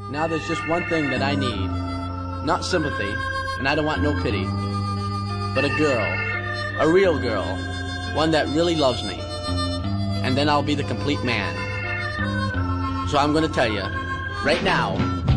Now there's just one thing that I need. Not sympathy, and I don't want no pity. But a girl. A real girl. One that really loves me. And then I'll be the complete man. So I'm gonna tell you, right now,